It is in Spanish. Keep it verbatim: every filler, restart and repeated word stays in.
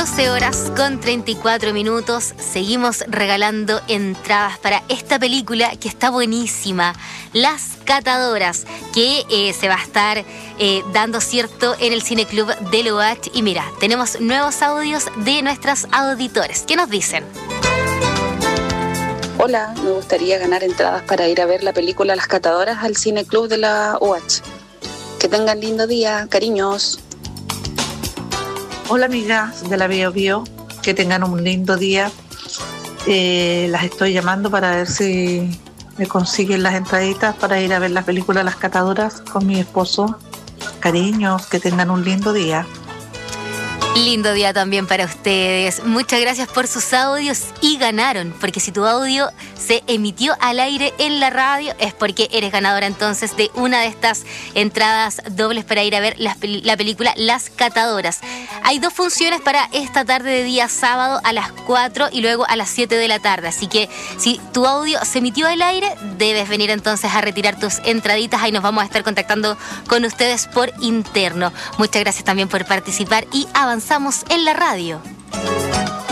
doce horas con treinta y cuatro minutos. Seguimos regalando entradas para esta película que está buenísima, Las Catadoras, que eh, se va a estar eh, dando, cierto, en el Cineclub del O H. Y mira, tenemos nuevos audios de nuestros auditores. ¿Qué nos dicen? Hola, me gustaría ganar entradas para ir a ver la película Las Catadoras al Cineclub de la O H. Que tengan lindo día, cariños. Hola amigas de la Bio Bio, que tengan un lindo día. Eh, las estoy llamando para ver si me consiguen las entraditas para ir a ver la película Las Catadoras con mi esposo. Cariños, que tengan un lindo día. Lindo día también para ustedes. Muchas gracias por sus audios y ganaron, porque si tu audio se emitió al aire en la radio es porque eres ganadora entonces de una de estas entradas dobles para ir a ver la, la película Las Catadoras. Hay dos funciones para esta tarde de día sábado a las cuatro y luego a las siete de la tarde, así que si tu audio se emitió al aire debes venir entonces a retirar tus entraditas. Ahí nos vamos a estar contactando con ustedes por interno. Muchas gracias también por participar y avanzar en la radio.